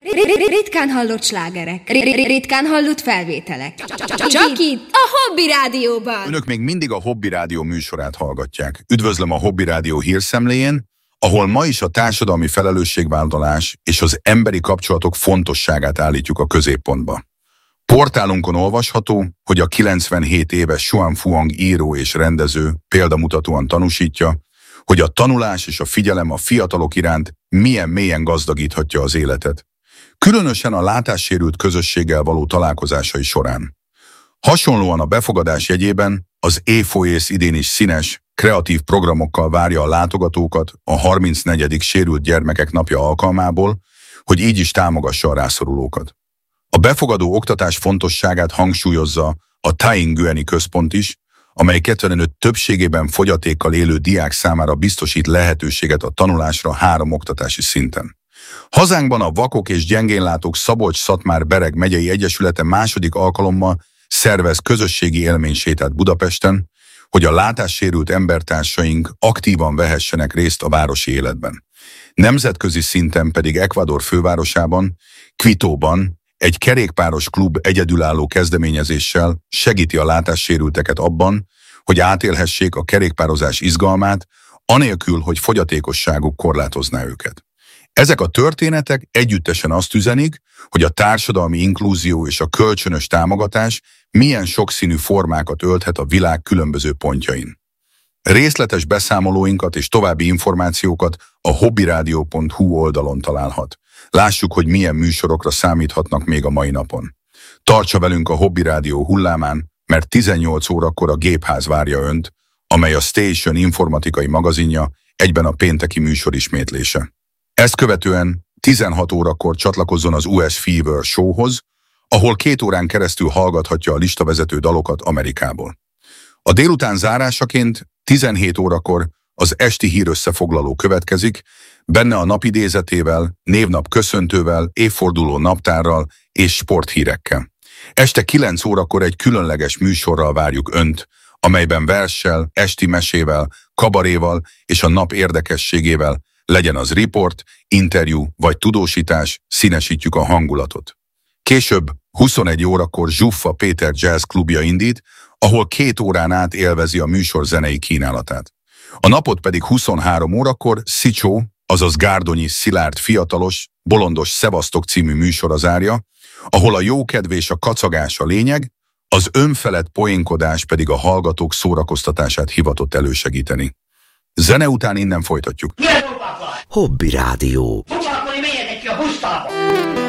Ritkán hallott slágerek. Ritkán hallott felvételek. Csak itt, a Hobby Rádióban. Önök még mindig a Hobby Rádió műsorát hallgatják. Üdvözlöm a Hobby Rádió hírszemléjén, ahol ma is a társadalmi felelősségvállalás és az emberi kapcsolatok fontosságát állítjuk a középpontba. Portálunkon olvasható, hogy a 97 éves Xuan Fuang író és rendező példamutatóan tanúsítja, hogy a tanulás és a figyelem a fiatalok iránt milyen mélyen gazdagíthatja az életet. Különösen a látássérült közösséggel való találkozásai során. Hasonlóan a befogadás jegyében az E-Foyers idén is színes, kreatív programokkal várja a látogatókat a 34. Sérült Gyermekek Napja alkalmából, hogy így is támogassa a rászorulókat. A befogadó oktatás fontosságát hangsúlyozza a Tai Nguyen központ is, amely 2005 többségében fogyatékkal élő diák számára biztosít lehetőséget a tanulásra 3 oktatási szinten. Hazánkban a Vakok és Gyengénlátók Szabolcs-Szatmár-Bereg megyei egyesülete második alkalommal szervez közösségi élménysétát Budapesten, hogy a látássérült embertársaink aktívan vehessenek részt a városi életben. Nemzetközi szinten pedig Ecuador fővárosában, Quitóban egy kerékpáros klub egyedülálló kezdeményezéssel segíti a látássérülteket abban, hogy átélhessék a kerékpározás izgalmát, anélkül, hogy fogyatékosságuk korlátozná őket. Ezek a történetek együttesen azt üzenik, hogy a társadalmi inklúzió és a kölcsönös támogatás milyen sokszínű formákat ölthet a világ különböző pontjain. Részletes beszámolóinkat és további információkat a hobbyradio.hu oldalon találhat. Lássuk, hogy milyen műsorokra számíthatnak még a mai napon. Tartsa velünk a Hobby Rádió hullámán, mert 18 órakor a Gépház várja Önt, amely a Station informatikai magazinja, egyben a pénteki műsor ismétlése. Ezt követően 16 órakor csatlakozzon az US Fever Showhoz, ahol 2 órán keresztül hallgathatja a listavezető dalokat Amerikából. A délután zárásaként 17 órakor az esti hírösszefoglaló következik, benne a napidézetével, névnap köszöntővel, évforduló naptárral és sporthírekkel. Este 9 órakor egy különleges műsorral várjuk Önt, amelyben verssel, esti mesével, kabaréval és a nap érdekességével, legyen az riport, interjú vagy tudósítás, színesítjük a hangulatot. Később 21 órakor Zsuffa Péter Jazz klubja indít, ahol 2 órán át élvezi a műsor zenei kínálatát. A napot pedig 23 órakor Szicsó, azaz Gárdonyi Szilárd fiatalos, bolondos Szevasztok című műsora zárja, ahol a jókedv és a kacagás a lényeg, az önfelett poénkodás pedig a hallgatók szórakoztatását hivatott elősegíteni. Zene után innen folytatjuk. Hobby Rádió.